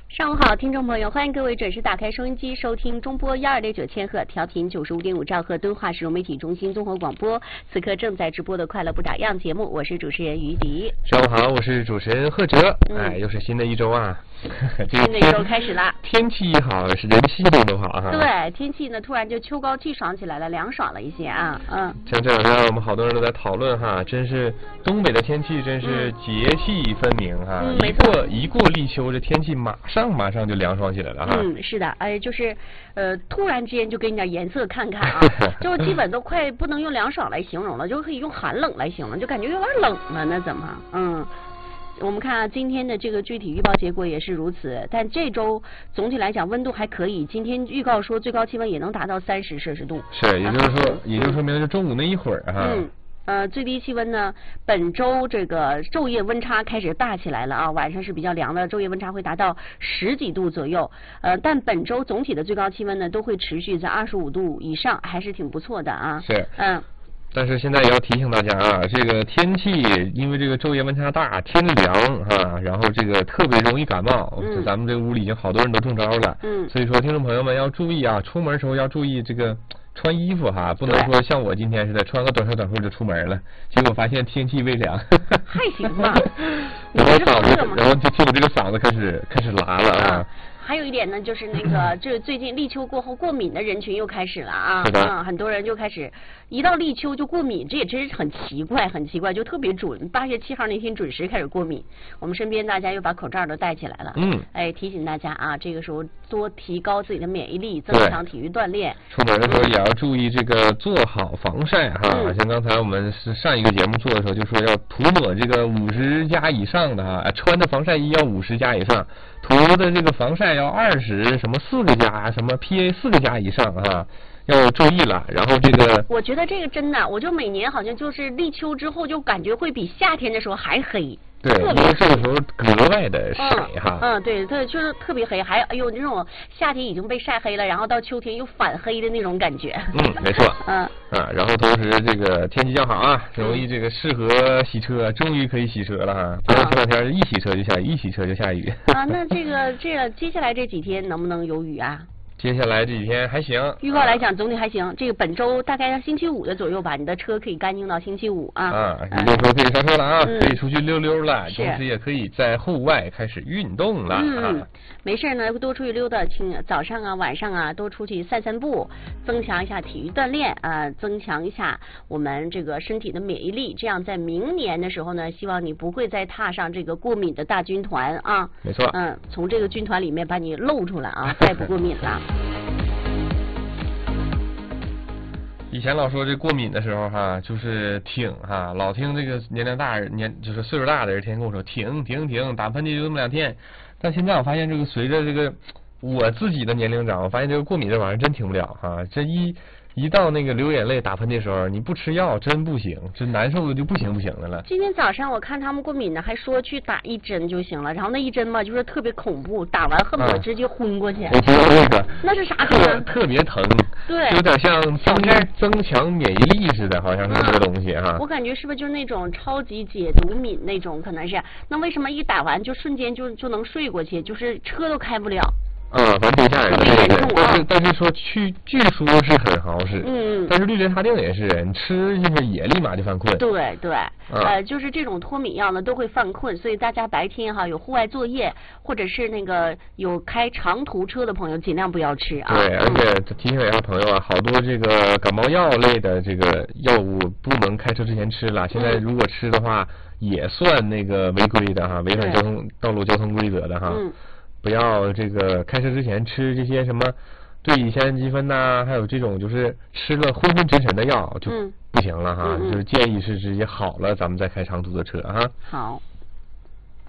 上午好，听众朋友，欢迎各位准时打开收音机，收听中波126.9千赫，调频95.5兆赫，敦化市融媒体中心综合广播。此刻正在直播的快乐不打烊节目，我是主持人于迪。 上午好，我是主持人贺哲。又是新的一周啊， 新的一周开始啦。 天气好，是人气都好啊。 对，天气呢突然就秋高气爽起来了，凉爽了一些啊。 像这两天我们好多人都在讨论哈，真是东北的天气真是节气分明哈。 没错。 一过立秋，这天气马上就凉爽起来了哈。 是的，就是突然之间就给你点颜色看看啊，就基本都快不能用凉爽来形容了，就可以用寒冷来形容，就感觉有点冷了，那怎么？我们看啊，今天的这个具体预报结果也是如此，但这周总体来讲温度还可以。今天预告说最高气温也能达到30摄氏度。 是，也就说明是中午那一会儿哈。 最低气温呢，本周这个昼夜温差开始大起来了啊，晚上是比较凉的，昼夜温差会达到10几度左右。但本周总体的最高气温呢，都会持续在25度以上，还是挺不错的啊。 是。但是现在也要提醒大家啊，这个天气因为这个昼夜温差大，天气凉啊，然后这个特别容易感冒。咱们这个屋里已经好多人都中招了。所以说听众朋友们要注意啊，出门时候要注意这个穿衣服哈，不能说像我今天似的穿个短袖短裤就出门了，结果发现天气微凉。 还行吧。 然后就听我这个嗓子开始拉了啊。 还有一点呢，就是那个，这最近立秋过后过敏的人群又开始了啊。 是的。 很多人就开始一到立秋就过敏，这也真是很奇怪，就特别准。8月7号那天准时开始过敏，我们身边大家又把口罩都戴起来了。提醒大家啊，这个时候多提高自己的免疫力，增强体育锻炼。 出门的时候也要注意这个做好防晒哈。像刚才我们是上一个节目做的时候就说要涂抹这个50加以上的哈，穿的防晒衣要50加以上，涂的这个防晒要20什么4个加，什么 PA 4个加以上哈，要注意了。然后这个， 我觉得这个真的，我就每年好像就是立秋之后就感觉会比夏天的时候还黑。 对，因为这个时候格外的晒哈。 对，就是特别黑，还有那种夏天已经被晒黑了，然后到秋天又反黑的那种感觉。 没错。然后同时这个天气较好啊，容易这个适合洗车，终于可以洗车了哈。不然前两天一洗车就下雨，一洗车就下雨。 那这接下来这几天能不能有雨啊？ 接下来这几天还行， 预告来讲总体还行。这个本周大概星期五的左右吧，你的车可以干净到星期五啊。 也就是说可以上车了啊，可以出去溜溜了，同时也可以在户外开始运动了没事呢，多出去溜达，早上啊、晚上啊，多出去散散步，增强一下体育锻炼增强一下我们这个身体的免疫力。这样在明年的时候呢，希望你不会再踏上这个过敏的大军团啊。 没错。 从这个军团里面把你露出来啊，再不过敏了。 以前老说这过敏的时候哈，就是老听这个就是岁数大的人天天跟我说挺，打喷嚏就这么2天。但现在我发现这个随着这个我自己的年龄长，我发现这个过敏这玩意儿真停不了哈。这一到那个流眼泪打喷嚏的时候，你不吃药真不行，这难受的就不行的了。 今天早上我看他们过敏的还说去打1针就行了，然后那1针嘛就是特别恐怖，打完恨不得直接昏过去。 我知道那个。 那是啥针？ 特别疼。 对。 有点像增强免疫力似的，好像是这个东西哈。 我感觉是不是就是那种超级解毒敏那种，可能是。那为什么一打完就瞬间就能睡过去，就是车都开不了？ 反正挺吓人的。但是说据说是很好使。但是氯雷他定也是，你吃进去也立马就犯困。 对。就是这种脱敏药呢都会犯困，所以大家白天有户外作业或者是那个有开长途车的朋友尽量不要吃啊。 对，而且提醒一下朋友啊，好多这个感冒药类的这个药物不能开车之前吃了，现在如果吃的话也算那个违规的哈，违反道路交通规则的哈。不要这个开车之前吃这些什么对乙酰氨基酚呐，还有这种就是吃了昏昏沉沉的药就不行了哈。就是建议是直接好了咱们再开长途的车哈。 好。